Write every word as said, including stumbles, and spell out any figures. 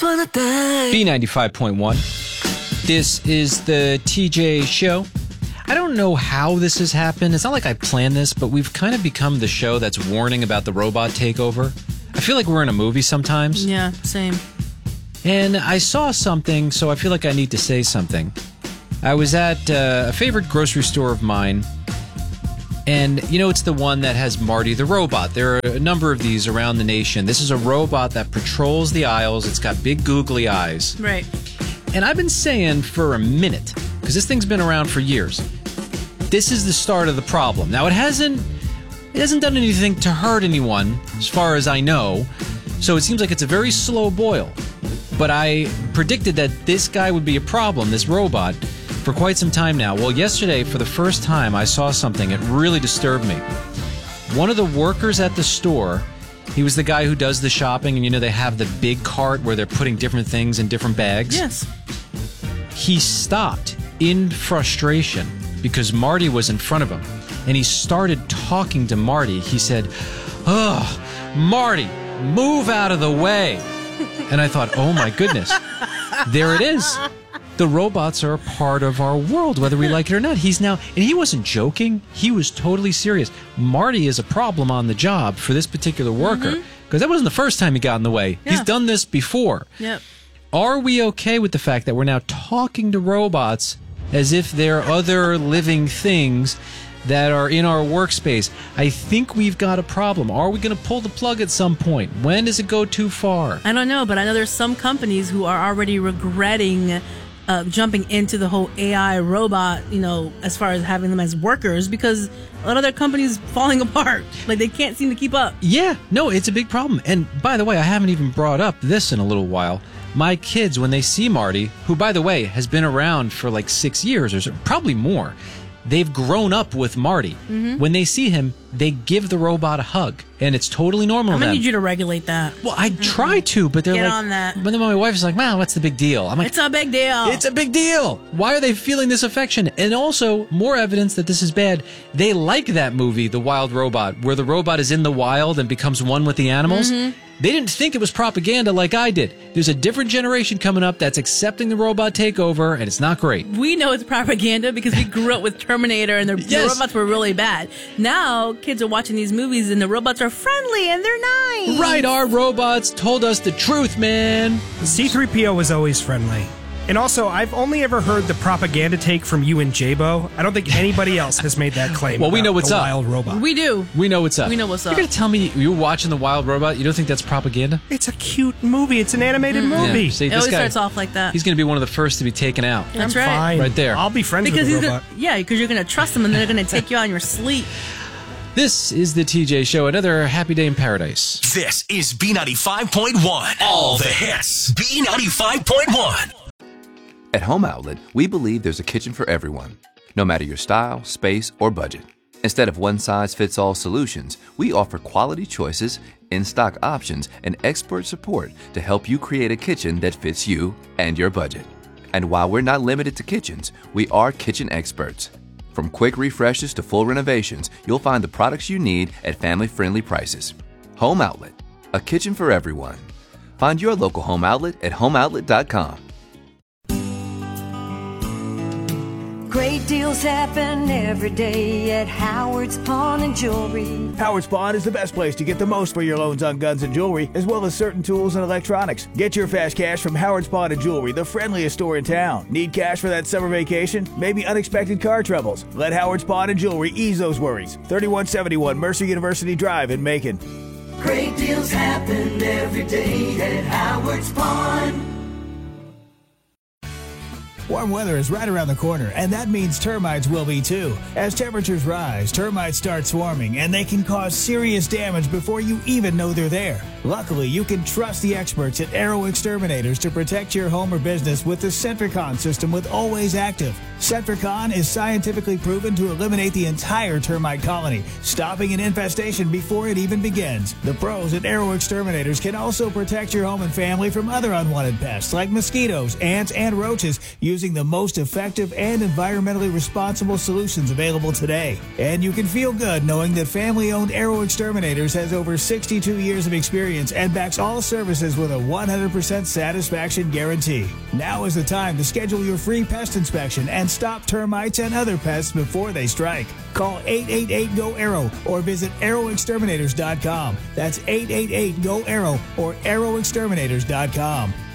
for the day. B ninety-five point one. This is the T J Show. I don't know how this has happened. It's not like I planned this, but we've kind of become the show that's warning about the robot takeover. I feel like we're in a movie sometimes. Yeah, same. And I saw something, so I feel like I need to say something. I was at uh, a favorite grocery store of mine, and, you know, it's the one that has Marty the robot. There are a number of these around the nation. This is a robot that patrols the aisles. It's got big googly eyes. Right. And I've been saying for a minute, because this thing's been around for years, this is the start of the problem. Now, it hasn't, it hasn't done anything to hurt anyone, as far as I know, so it seems like it's a very slow boil. But I predicted that this guy would be a problem, this robot, for quite some time now. Well, yesterday, for the first time, I saw something that really disturbed me. One of the workers at the store, he was the guy who does the shopping, and you know they have the big cart where they're putting different things in different bags? Yes. He stopped in frustration because Marty was in front of him, and he started talking to Marty. He said, "Ugh, Marty, move out of the way." And I thought, oh my goodness, there it is. The robots are a part of our world, whether we like it or not. He's now, and he wasn't joking. He was totally serious. Marty is a problem on the job for this particular worker, because mm-hmm. that wasn't the first time he got in the way. Yeah. He's done this before. Yep. Are we okay with the fact that we're now talking to robots as if they're other living things that are in our workspace? I think we've got a problem. Are we going to pull the plug at some point? When does it go too far? I don't know, but I know there's some companies who are already regretting uh, jumping into the whole A I robot, you know, as far as having them as workers, because a lot of their companies falling apart. Like, they can't seem to keep up. Yeah, no, it's a big problem. And by the way, I haven't even brought up this in a little while. My kids, when they see Marty, who, by the way, has been around for like six years or so, probably more, they've grown up with Marty. Mm-hmm. When they see him, they give the robot a hug, and it's totally normal. I'm to gonna them. need you to regulate that. Well, I mm-hmm. try to, but they're Get like, on that. But then my wife is like, "Man, what's the big deal?" I'm like, "It's a big deal. It's a big deal. Why are they feeling this affection?" And also, more evidence that this is bad. They like that movie, The Wild Robot, where the robot is in the wild and becomes one with the animals. Mm-hmm. They didn't think it was propaganda like I did. There's a different generation coming up that's accepting the robot takeover, and it's not great. We know it's propaganda because we grew up with Terminator, and the, yes. the robots were really bad. Now, kids are watching these movies, and the robots are friendly, and they're nice. Right, our robots told us the truth, man. C three P O was always friendly. And also, I've only ever heard the propaganda take from you and J-Bo. I don't think anybody else has made that claim. Well, we know what's the up. Wild Robot. We do. We know what's up. We know what's up. You're going to tell me you're watching The Wild Robot? You don't think that's propaganda? It's a cute movie. It's an animated mm-hmm. movie. Yeah. See, it this always guy, starts off like that. He's going to be one of the first to be taken out. That's I'm right. Fine. Right there. I'll be friends because with the he's robot. Gonna, yeah, because you're going to trust them, and they're going to take you out in your sleep. This is the T J Show, another happy day in paradise. This is B ninety-five point one. All the hits. B ninety-five point one. At Home Outlet, we believe there's a kitchen for everyone, no matter your style, space, or budget. Instead of one-size-fits-all solutions, we offer quality choices, in-stock options, and expert support to help you create a kitchen that fits you and your budget. And while we're not limited to kitchens, we are kitchen experts. From quick refreshes to full renovations, you'll find the products you need at family-friendly prices. Home Outlet, a kitchen for everyone. Find your local Home Outlet at home outlet dot com. Great deals happen every day at Howard's Pawn and Jewelry. Howard's Pawn is the best place to get the most for your loans on guns and jewelry, as well as certain tools and electronics. Get your fast cash from Howard's Pawn and Jewelry, the friendliest store in town. Need cash for that summer vacation? Maybe unexpected car troubles? Let Howard's Pawn and Jewelry ease those worries. thirty-one seventy-one Mercer University Drive in Macon. Great deals happen every day at Howard's Pawn. Warm weather is right around the corner, and that means termites will be too. As temperatures rise, termites start swarming, and they can cause serious damage before you even know they're there. Luckily, you can trust the experts at Arrow Exterminators to protect your home or business with the Centricon system with Always Active. Centricon is scientifically proven to eliminate the entire termite colony, stopping an infestation before it even begins. The pros at Arrow Exterminators can also protect your home and family from other unwanted pests like mosquitoes, ants, and roaches using using the most effective and environmentally responsible solutions available today. And you can feel good knowing that family-owned Arrow Exterminators has over sixty-two years of experience and backs all services with a one hundred percent satisfaction guarantee. Now is the time to schedule your free pest inspection and stop termites and other pests before they strike. Call eight eight eight, G O, ARROW or visit arrow exterminators dot com. That's eight eight eight, G O, ARROW or arrow exterminators dot com.